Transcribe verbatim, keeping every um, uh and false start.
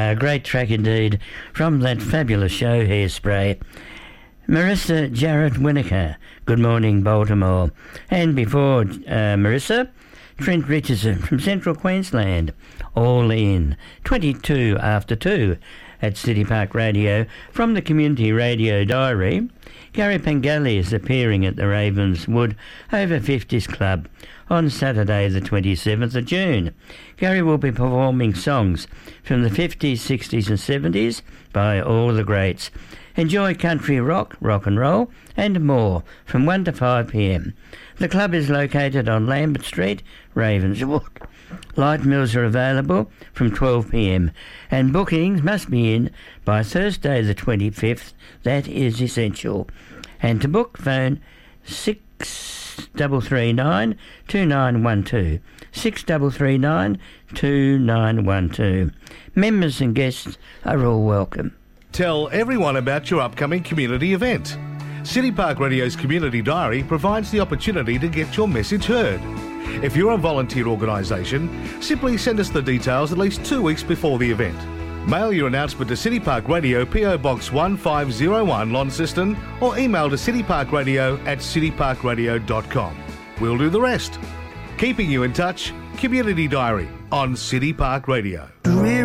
A great track indeed from that fabulous show, Hairspray. Marissa Jarrett Winokur, Good Morning Baltimore. And before uh, Marissa, Trent Richardson from Central Queensland, All In, twenty-two after two at City Park Radio. From the Community Radio Diary, Gary Pengelly is appearing at the Ravenswood Over fifties Club on Saturday the twenty-seventh of June. Gary will be performing songs from the fifties, sixties and seventies by all the greats. Enjoy country rock, rock and roll and more from one to five p m. The club is located on Lambert Street, Ravenswood. Light meals are available from twelve p m and bookings must be in by Thursday the twenty-fifth. That is essential. And to book, phone six three three nine two nine one two. six three three nine two nine one two. Members and guests are all welcome. Tell everyone about your upcoming community event. City Park Radio's Community Diary provides the opportunity to get your message heard. If you're a volunteer organisation, simply send us the details at least two weeks before the event. Mail your announcement to City Park Radio, P O Box one five zero one, Launceston, or email to cityparkradio at cityparkradio dot com. We'll do the rest. Keeping you in touch, Community Diary on City Park Radio.